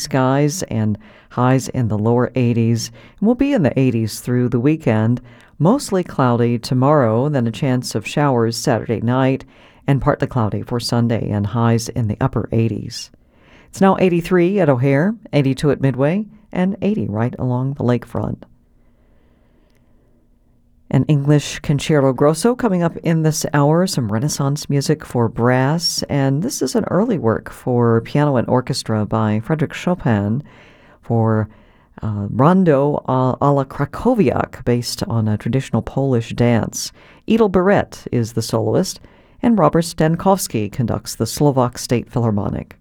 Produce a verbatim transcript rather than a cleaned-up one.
skies and highs in the lower eighties. And we'll be in the eighties through the weekend. Mostly cloudy tomorrow, then a chance of showers Saturday night, and partly cloudy for Sunday and highs in the upper eighties. It's now eighty-three at O'Hare, eighty-two at Midway, and eighty right along the lakefront. An English Concerto Grosso coming up in this hour, some Renaissance music for brass, and this is an early work for piano and orchestra by Frédéric Chopin for uh, Rondo a, a la Krakowiak, based on a traditional Polish dance. Edel Barrett is the soloist, and Robert Stankowski conducts the Slovak State Philharmonic.